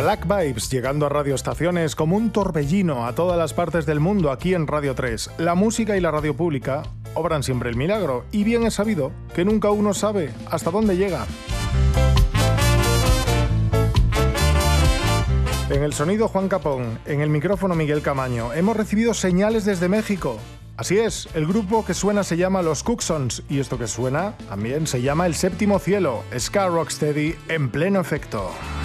Black Vibes, llegando a radioestaciones como un torbellino a todas las partes del mundo aquí en Radio 3. La música y la radio pública obran siempre el milagro, y bien es sabido que nunca uno sabe hasta dónde llega. En el sonido Juan Capón, en el micrófono Miguel Camaño. Hemos recibido señales desde México. Así es, el grupo que suena se llama Los Cooksons, y esto que suena también se llama El Séptimo Cielo, ska rocksteady en pleno efecto.